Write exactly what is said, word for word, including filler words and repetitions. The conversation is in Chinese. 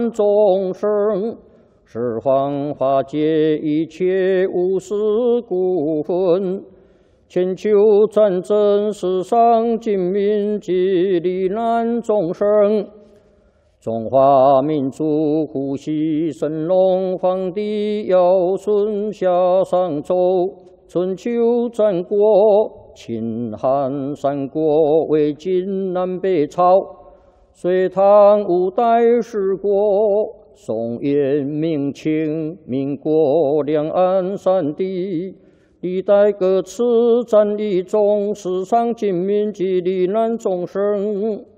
众生，十方化解一切无私故分。千秋战争，世上尽民及罹难众生。中华民族呼吸神龙，皇帝尧舜夏商周，春秋战国，秦汉三国，魏晋南北朝，隋唐五代十国，宋元明清，民国两岸三地。历代各次战役中，世上尽民及罹难众生。